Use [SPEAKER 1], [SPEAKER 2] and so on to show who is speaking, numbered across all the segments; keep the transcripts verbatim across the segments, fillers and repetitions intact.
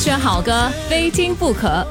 [SPEAKER 1] 选好歌，非听不可。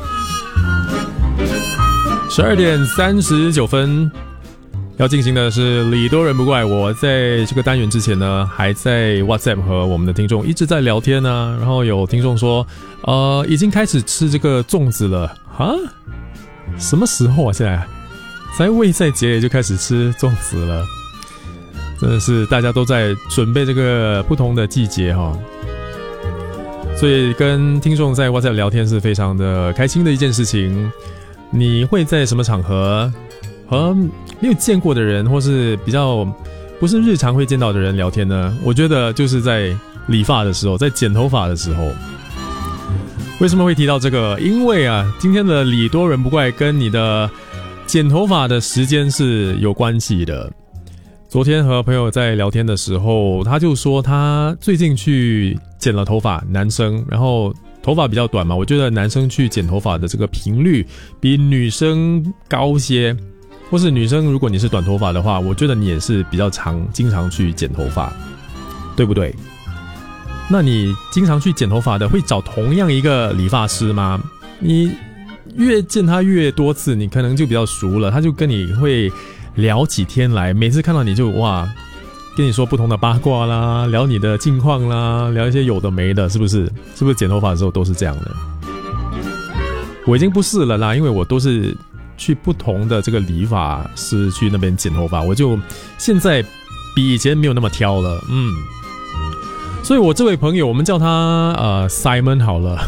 [SPEAKER 2] 十二点三十九分，要进行的是礼多人不怪。我在这个单元之前呢，还在 WhatsApp 和我们的听众一直在聊天啊。然后有听众说，呃，已经开始吃这个粽子了啊？什么时候啊？现在才未在节也就开始吃粽子了，真的是大家都在准备这个不同的季节哈。所以跟听众在 WhatsApp 聊天是非常的开心的一件事情。你会在什么场合和没有见过的人，或是比较不是日常会见到的人聊天呢？我觉得就是在理发的时候，在剪头发的时候。为什么会提到这个？因为啊，今天的礼多人不怪跟你的剪头发的时间是有关系的。昨天和朋友在聊天的时候，他就说他最近去剪了头发，男生，然后头发比较短嘛，我觉得男生去剪头发的这个频率比女生高些，或是女生如果你是短头发的话，我觉得你也是比较常经常去剪头发，对不对？那你经常去剪头发的会找同样一个理发师吗？你越见他越多次，你可能就比较熟了，他就跟你会聊起天来，每次看到你就哇，跟你说不同的八卦啦，聊你的近况啦，聊一些有的没的，是不是？是不是剪头发的时候都是这样的？我已经不是了啦，因为我都是去不同的这个理发师去那边剪头发，我就现在比以前没有那么挑了，嗯。所以我这位朋友，我们叫他呃 Simon 好了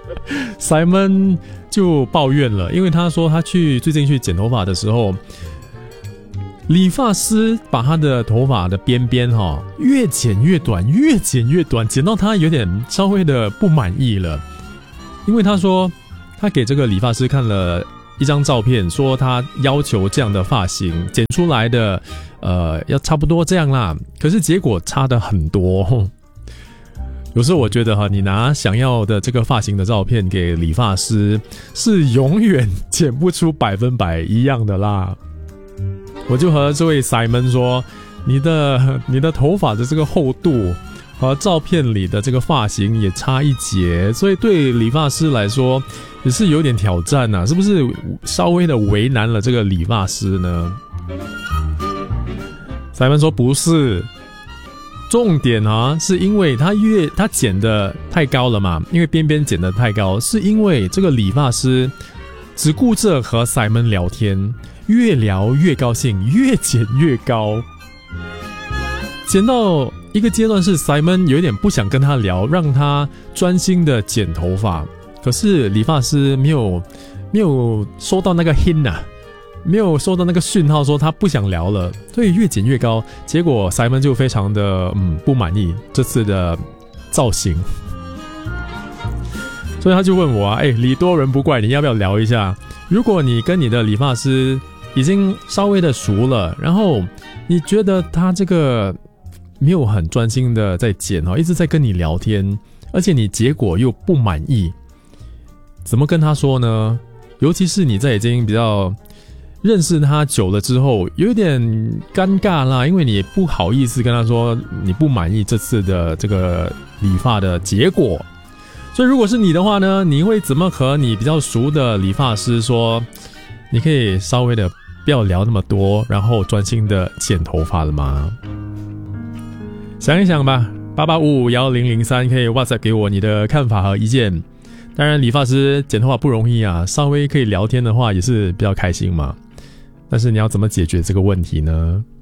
[SPEAKER 2] ，Simon 就抱怨了，因为他说他去最近去剪头发的时候。理发师把他的头发的边边哈越剪越短，越剪越短，剪到他有点稍微的不满意了。因为他说他给这个理发师看了一张照片，说他要求这样的发型剪出来的呃要差不多这样啦，可是结果差的很多。有时候我觉得哈，你拿想要的这个发型的照片给理发师，是永远剪不出百分百一样的啦。我就和这位 Simon 说，你的你的头发的这个厚度和照片里的这个发型也差一截，所以对理发师来说也是有点挑战啊，是不是稍微的为难了这个理发师呢？ Simon 说不是，重点啊是因为他越他剪的太高了嘛，因为边边剪的太高，是因为这个理发师只顾着和 Simon 聊天，越聊越高兴，越剪越高，剪到一个阶段是 Simon 有点不想跟他聊，让他专心的剪头发，可是理发师没有没有收到那个 hint 啊，没有收到那个讯号说他不想聊了，所以越剪越高，结果 Simon 就非常的嗯不满意这次的造型，所以他就问我啊，哎，礼多人不怪，你要不要聊一下？如果你跟你的理发师已经稍微的熟了，然后你觉得他这个没有很专心的在剪，一直在跟你聊天，而且你结果又不满意，怎么跟他说呢？尤其是你在已经比较认识他久了之后，有点尴尬啦，因为你不好意思跟他说你不满意这次的这个理发的结果。所以如果是你的话呢，你会怎么和你比较熟的理发师说，你可以稍微的不要聊那么多，然后专心的剪头发了吗？想一想吧，八八五五一零零三可以 WhatsApp 给我你的看法和意见。当然理发师剪头发不容易啊，稍微可以聊天的话也是比较开心嘛。但是你要怎么解决这个问题呢？